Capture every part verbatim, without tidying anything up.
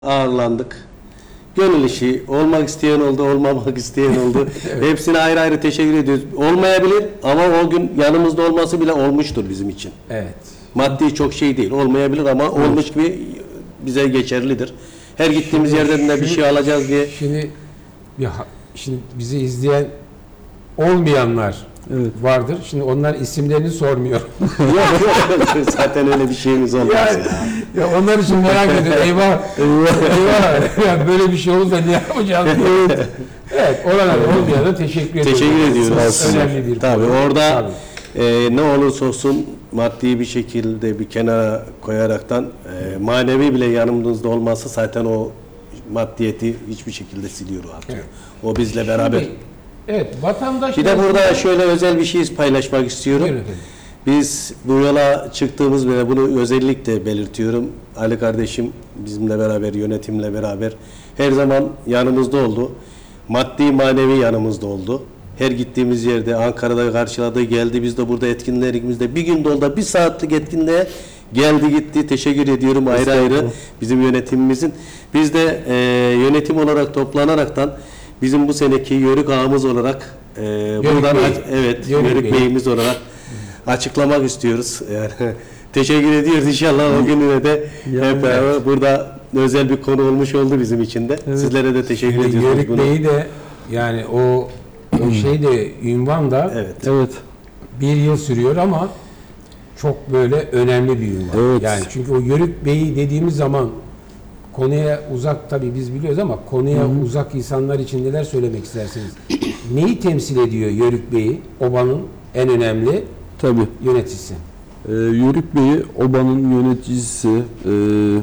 ağırlandık. Gönül işi, olmak isteyen oldu, olmamak isteyen oldu. Evet. Hepsine ayrı ayrı teşekkür ediyoruz. Olmayabilir ama o gün yanımızda olması bile olmuştur bizim için. Evet. Maddi çok şey değil, olmayabilir ama evet. Olmuş gibi bize geçerlidir. Her gittiğimiz şimdi, yerden de bir şey alacağız diye. Şimdi, ya, şimdi bizi izleyen olmayanlar evet. vardır. Şimdi onlar isimlerini sormuyor. Yok yok zaten öyle bir şeyimiz olmaz. Yani, ya. Ya onlar için merak ediyorum. Eyvah, eyvah, eyvah. Ya böyle bir şey olursa ne yapacağız? Evet. Evet, oralar olmayana teşekkür ediyoruz. Teşekkür ediyoruz. Önemli bir Tabii konu. Orada Tabii. E, ne olursa olsun maddi bir şekilde bir kenara koyaraktan e, manevi bile yanımızda olması zaten o maddiyeti hiçbir şekilde siliyor atıyor. Evet. O bizle beraber. Şimdi, evet, vatandaş. Bir de burada şöyle özel bir şey paylaşmak istiyorum. Biz bu yola çıktığımız ve bunu özellikle belirtiyorum. Ali kardeşim bizimle beraber, yönetimle beraber her zaman yanımızda oldu. Maddi manevi yanımızda oldu. Her gittiğimiz yerde Ankara'da karşıladı, geldi. Biz de burada etkinliklerimizde bir gün dolda bir saatlik etkinliğe geldi gitti. Teşekkür ediyorum ayrı ayrı bizim yönetimimizin. Biz de e, yönetim olarak toplanaraktan bizim bu seneki yörük ağımız olarak e, buradan Bey. evet yörük, yörük beyimiz olarak açıklamak istiyoruz. Yani teşekkür ediyoruz inşallah o gününe de hep beraber burada özel bir konu olmuş oldu bizim için de. Evet. Sizlere de teşekkür Şimdi ediyoruz. Yörük Bey'i de yani o o şey de ünvan da evet. evet bir yıl sürüyor ama çok böyle önemli bir ünvan. Evet. Yani çünkü o Yörük Bey'i dediğimiz zaman konuya uzak tabii biz biliyoruz ama konuya Hı-hı. uzak insanlar için neler söylemek istersiniz? Neyi temsil ediyor Yörük Bey'i? Obanın en önemli tabii. yöneticisi. Ee, Yörük Bey'i obanın yöneticisi, e,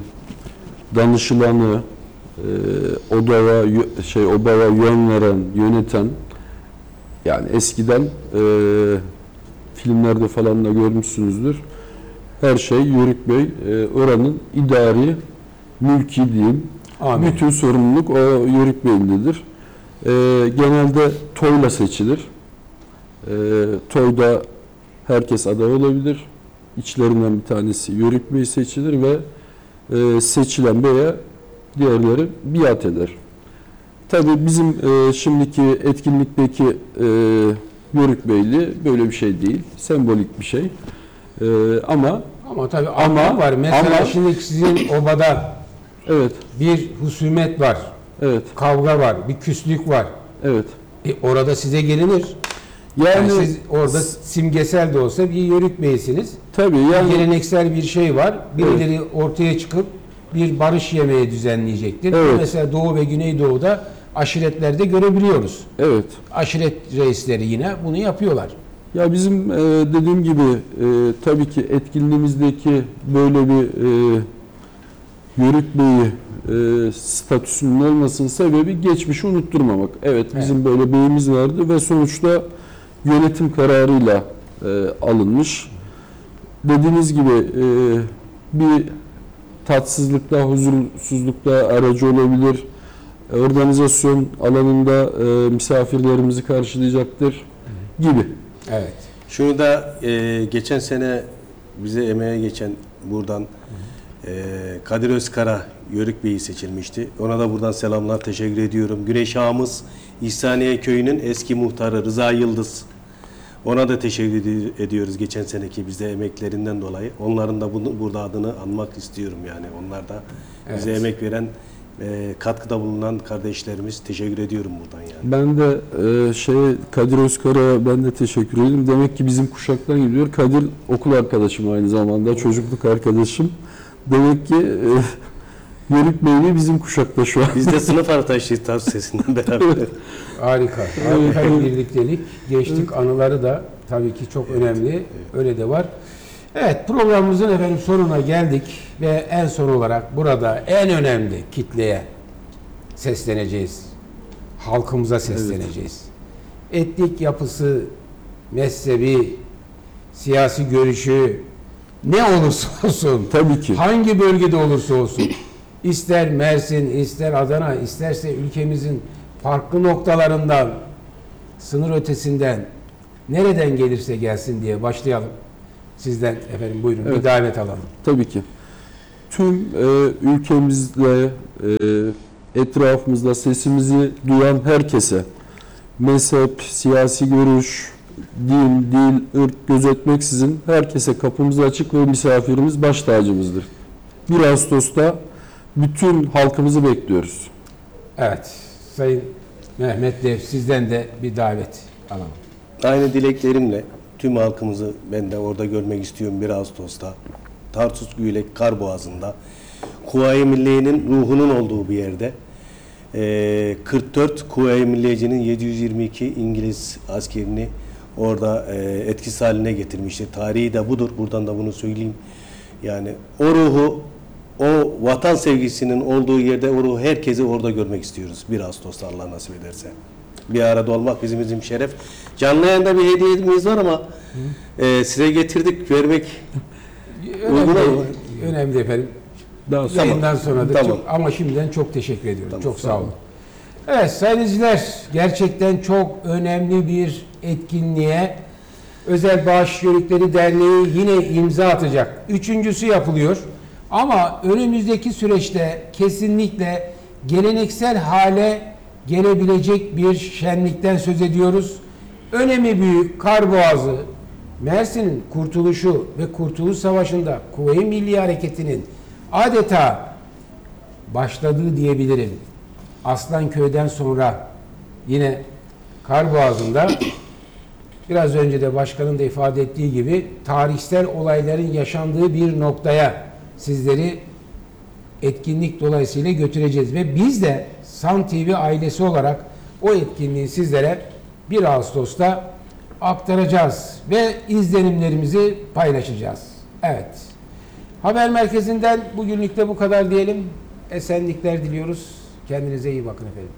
danışılanı, e, odaya şey obaya yön veren, yöneten, yani eskiden e, filmlerde falan da görmüşsünüzdür. Her şey Yörük Bey, e, oranın idari, mülki diyeyim. Amin. Bütün sorumluluk o Yörük Bey'indedir. E, genelde toyla seçilir. E, toyda herkes aday olabilir. İçlerinden bir tanesi Yörük Bey seçilir ve e, seçilen beye diğerleri biat eder. Tabii bizim e, şimdiki etkinlikteki e, Yörük Beyli böyle bir şey değil. Sembolik bir şey. E, ama ama tabii ama var. Mesela ama, şimdi sizin obada evet. bir husumet var. Evet. Kavga var, bir küslük var. Evet. E, orada size gelinir. Yani, yani siz orada simgesel de olsa bir Yörük Bey'siniz. Tabii yani geleneksel bir şey var. Birileri evet. ortaya çıkıp bir barış yemeği düzenleyecektir. Evet. Mesela Doğu ve Güneydoğu'da aşiretlerde görebiliyoruz. Evet. Aşiret reisleri yine bunu yapıyorlar. Ya bizim e, dediğim gibi e, tabii ki etkinliğimizdeki böyle bir e, Yörük Bey'i e, statüsünün olmasının sebebi geçmişi unutturmamak. Evet bizim evet. böyle beyimiz vardı ve sonuçta yönetim kararıyla e, alınmış. Dediğiniz gibi e, bir tatsızlıkta, huzursuzlukta aracı olabilir. Organizasyon alanında e, misafirlerimizi karşılayacaktır gibi. Evet. Şunu da e, geçen sene bize emeğe geçen buradan e, Kadir Özkara Yörük Bey'i seçilmişti. Ona da buradan selamlar, teşekkür ediyorum. Güneş Ağamız İhsaniye Köyü'nün eski muhtarı Rıza Yıldız. Ona da teşekkür ediyoruz geçen seneki bize emeklerinden dolayı. Onların da bunu, burada adını anmak istiyorum yani. Onlar da evet. bize emek veren, e, katkıda bulunan kardeşlerimiz. Teşekkür ediyorum buradan yani. Ben de e, şey Kadir Özkar'a ben de teşekkür ederim. Demek ki bizim kuşaktan gidiyor. Kadir okul arkadaşım aynı zamanda, çocukluk arkadaşım. Demek ki e, Yörük Bey'le bizim kuşakta şu an. Biz de sınıf arkadaşıyız tavsiyesinden beraber. Harika. Harika bir birliktelik. Gençlik anıları da tabii ki çok evet, önemli. Evet. Öyle de var. Evet, programımızın efendim sonuna geldik ve en son olarak burada en önemli kitleye sesleneceğiz. Halkımıza sesleneceğiz. Evet. Etnik yapısı, mezhebi, siyasi görüşü ne olursa olsun, tabii ki. Hangi bölgede olursa olsun, ister Mersin, ister Adana, isterse ülkemizin farklı noktalarından, sınır ötesinden, nereden gelirse gelsin diye başlayalım. Sizden efendim buyurun evet. bir davet alalım. Tabii ki. tüm e, ülkemizde, e, etrafımızda sesimizi duyan herkese, mezhep, siyasi görüş, din, dil, ırk gözetmeksizin herkese kapımız açık ve misafirimiz baş tacımızdır. bir Ağustos'ta bütün halkımızı bekliyoruz. Evet, Sayın Mehmet Dev, sizden de bir davet alalım. Aynı dileklerimle tüm halkımızı ben de orada görmek istiyorum bir Ağustos'ta. Tarsus Güylek Karboğazı'nda. Kuvayi Milliye'nin ruhunun olduğu bir yerde. Ee, kırk dört Kuvayi Milliyeci'nin yedi yüz yirmi iki İngiliz askerini orada e, etkisiz haline getirmişti. Tarihi de budur. Buradan da bunu söyleyeyim. Yani o ruhu, o vatan sevgisinin olduğu yerde o ruhu herkesi orada görmek istiyoruz. bir Ağustos'ta Allah nasip ederse. Bir arada olmak bizim bizim şeref. Canlı yayında bir hediyemiz var ama e, size getirdik, vermek uygun Önemli, mu? önemli efendim. Daha sonra. Yayından sonra da Tamam. çok, ama şimdiden çok teşekkür ediyorum. Tamam, çok sağ sağ olun. olun. Evet sayın izleyiciler, gerçekten çok önemli bir etkinliğe Özel Bağış Yörükleri Derneği yine imza atacak. Üçüncüsü yapılıyor. Ama önümüzdeki süreçte kesinlikle geleneksel hale gelebilecek bir şenlikten söz ediyoruz. Önemi büyük Karboğazı, Mersin'in kurtuluşu ve Kurtuluş Savaşı'nda Kuvayi Milliye Hareketi'nin adeta başladığı diyebilirim. Aslanköy'den sonra yine Karboğazı'nda biraz önce de başkanın da ifade ettiği gibi tarihsel olayların yaşandığı bir noktaya sizleri etkinlik dolayısıyla götüreceğiz ve biz de Sun T V ailesi olarak o etkinliği sizlere bir Ağustos'ta aktaracağız ve izlenimlerimizi paylaşacağız. Evet. Haber merkezinden bugünlük de bu kadar diyelim. Esenlikler diliyoruz. Kendinize iyi bakın efendim.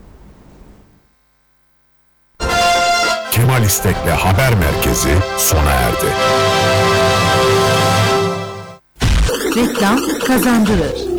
Kemal İstek'le Haber Merkezi sona erdi. Reklam kazandırır.